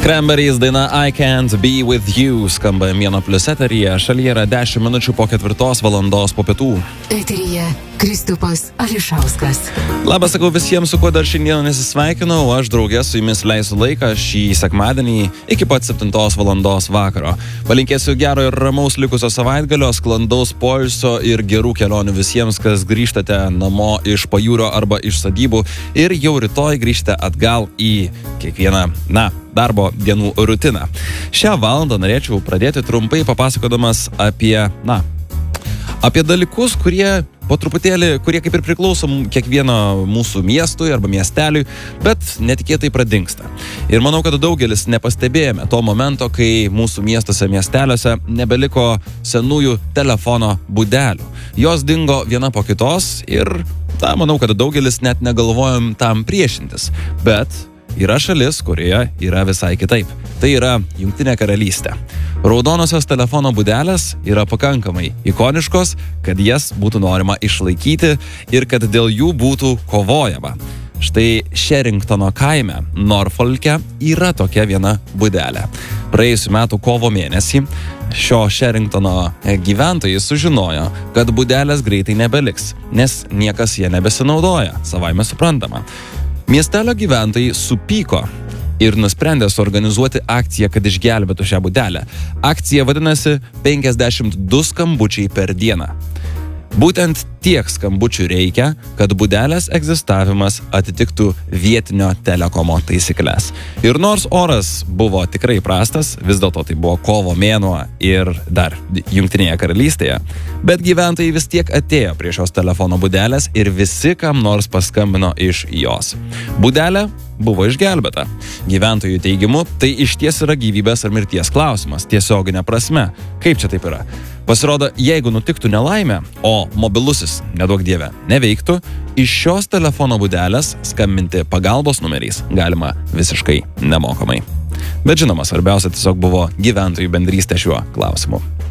Cranberries daina I Can't Be With You skamba Mėno Plius eteryje. Šalyje yra 10 minučių po 4 valandos po pietų. Eteryje Kristupas Ališauskas. Labas, sakau visiems, su kuo dar šiandieną nesisveikinau. Aš draugė su jumis leisiu laiką šį sekmadienį iki pat 7 valandos vakaro. Palinkėsiu gero ir ramaus likusio savaitgalio, sklandaus poilsio ir gerų kelionių visiems, kas grįžtate namo iš pajūrio arba iš sadybų ir jau rytoj grįžtate atgal į kiekvieną, darbo dienų rutiną. Šią valandą norėčiau pradėti trumpai papasakodamas apie dalykus, kurie po truputėlį, kurie kaip ir priklauso kiekvieno mūsų miestui arba miesteliui, bet netikėtai pradingsta. Ir manau, kad daugelis nepastebėjome to momento, kai mūsų miestuose, miesteliuose nebeliko senųjų telefono būdelių. Jos dingo viena po kitos ir manau, kad daugelis net negalvojom tam priešintis. Bet yra šalis, kurioje yra visai kitaip. Tai yra Jungtinė Karalystė. Raudonosios telefono būdelės yra pakankamai ikoniškos, kad jas būtų norima išlaikyti ir kad dėl jų būtų kovojama. Štai Sherringtono kaime, Norfolke, yra tokia viena būdelė. Praėjusiu metu kovo mėnesį šio Sherringtono gyventojai sužinojo, kad būdelės greitai nebeliks, nes niekas jie nebesinaudoja, savaime suprantama. Miestelio gyventojai supyko ir nusprendė suorganizuoti akciją, kad išgelbėtų šią būdelę. Akcija vadinasi 52 skambučiai per dieną. Būtent tiek skambučių reikia, kad būdelės egzistavimas atitiktų vietinio telekomo taisyklės. Ir nors oras buvo tikrai prastas, vis dėlto tai buvo kovo mėnuo ir dar Jungtinėje Karalystėje, bet gyventojai vis tiek atėjo prie šios telefono būdelės ir visi kam nors paskambino iš jos. Būdelė buvo išgelbėta. Gyventojų teigimu, tai išties yra gyvybės ar mirties klausimas, tiesioginė prasme. Kaip čia taip yra? Pasirodo, jeigu nutiktų nelaimė, o mobilusis, neduok dieve, neveiktų, iš šios telefono būdelės skambinti pagalbos numeriais galima visiškai nemokamai. Bet žinoma, svarbiausia tiesiog buvo gyventojų bendrystė šiuo klausimu.